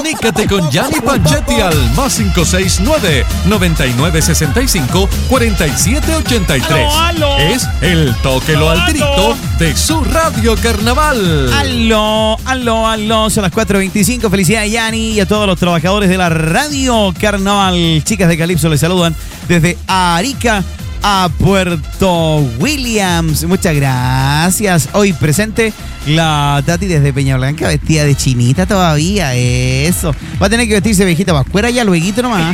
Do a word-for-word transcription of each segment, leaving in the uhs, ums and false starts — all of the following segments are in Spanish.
Comunícate con Gianni Panchetti al más cinco seis nueve, nueve nueve seis cinco, cuatro siete ocho tres. Aló, aló. Es el Tóquelo al Tirito de su Radio Carnaval. Aló, aló, aló. Son las cuatro veinticinco. Felicidades, Gianni, y a todos los trabajadores de la Radio Carnaval. Chicas de Calipso les saludan desde Arica a Puerto Williams. Muchas gracias. Hoy presente la Tati desde Peña Blanca, vestida de chinita todavía. Eso. Va a tener que vestirse viejita pascuera ya, lueguito nomás.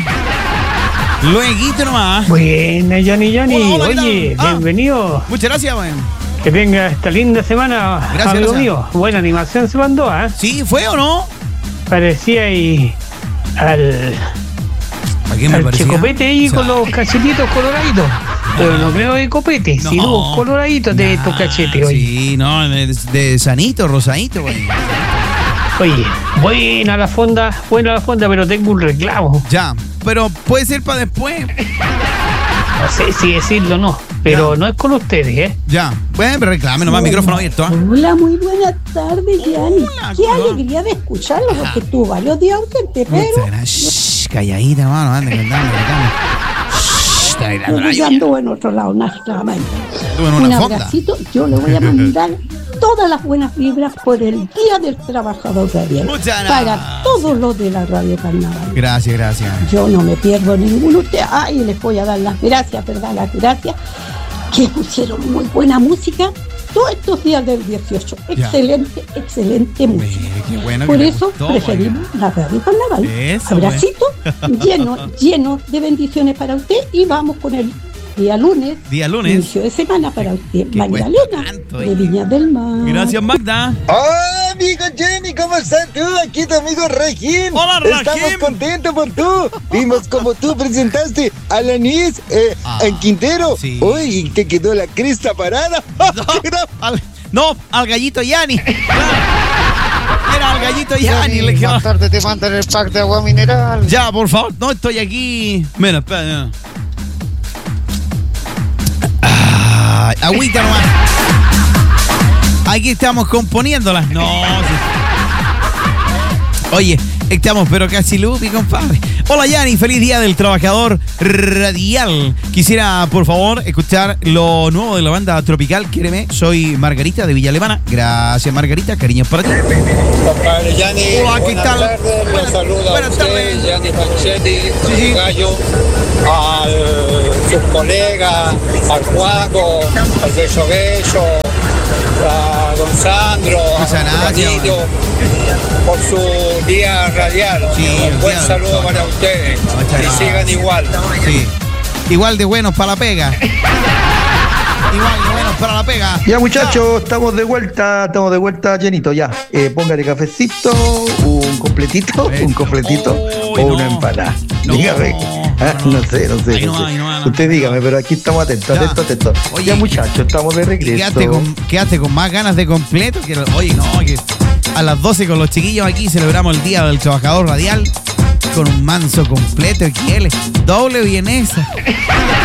Lueguito nomás. Buena, Gianni, Gianni. Hola, hola, Oye, ah, bienvenido. Muchas gracias, weón. Que tenga esta linda semana, Gracias, amigo gracias. mío. Buena animación se mandó, ¿eh? ¿Sí? ¿Fue o no? Parecía ahí al, ¿A quién me al parecía? Checopete ahí O sea, con los cachetitos coloraditos. Pero no creo de copete, no. sino coloraditos de estos cachetes, oye. Sí, no, de, de sanito, rosadito, güey. Oye, buena la fonda, buena la fonda, pero tengo un reclamo. Ya, pero puede ser para después. No sé si decirlo o no, pero Ya. no es con ustedes, ¿eh? Ya, bueno, pero reclame nomás, micrófono abierto. ¿Ah? Hola, muy buenas tardes, Gianni. Hola, Qué ¿cómo va? alegría de escucharlo, porque estuvo varios días ausente, pero Shh, calladita, hermano, anda cantando, cantando. Shh, está gritando la yo ando en otro lado, nada más. Tú en Un una fonda. abracito, yo le voy a mandar todas las buenas vibras por el Día del Trabajador Radial. Muchas Para gracias. todos los de la Radio Carnaval. Gracias, gracias. Yo no me pierdo ninguno de ustedes. Ay, les voy a dar las gracias, ¿verdad? Las gracias. Que pusieron muy buena música todos estos días del dieciocho. Ya. Excelente, excelente música. Mire, qué bueno Por que le eso gustó, preferimos la Radio Carnaval. Eso, Abracito lleno, lleno de bendiciones para usted y vamos con el día lunes. Día lunes. Inicio de semana para usted. Qué buen Magdalena canto, de eh. Viña del Mar. Gracias, Magda. Hola, amigo Jenny, ¿cómo estás tú? Aquí tu amigo Regín. Hola, Regín. Estamos contentos por tú. Vimos como tú presentaste a la Nis eh, Ah, en Quintero. sí. Uy, y te quedó la cresta parada. No, al, no, al gallito Yanni. Era al gallito Yanni. Le quedó. Más tarde te mandan el pack de agua mineral. Ya, por favor, no estoy aquí. Mira, espera. mira. Ay, agüita nomás. Aquí estamos componiéndolas. No. sí. Oye, estamos pero casi lupi, compadre. Hola, Yanni, feliz día del trabajador radial. Quisiera, por favor, escuchar lo nuevo de la banda Tropical. Quiéreme, soy Margarita de Villa Alemana. Gracias, Margarita, cariños para ti. Compadre Gianni, Hola, ¿qué buenas tal? tardes, Buenas- los saluda a buenas usted, tardes. Gianni Panchetti, Sí, sí. Gallo, a sus colegas, al Juaco, al Bello Bello, a don Sandro, Muchas a gracias, Juanito, por su día radial. Sí, el Un buen día- saludo para ustedes Muchas y gracias. sigan igual. Sí. Igual de buenos para la pega. Igual de buenos para la pega. Ya muchachos, estamos de vuelta, estamos de vuelta llenito ya. Eh, póngale cafecito, un completito, Eso. un completito Uy, o una no. empanada. No, Dígame. Ah, no, no. no sé, no sé. Ahí no no, sé. ahí no, no. Usted dígame, pero aquí estamos atentos, Ya. atentos, atentos. Oye, ya muchachos, estamos de regreso. Quedaste con, quedaste con más ganas de completo. Que, oye, no, que a las doce con los chiquillos aquí celebramos el Día del Trabajador Radial con un manso completo X L. Doble vienesa.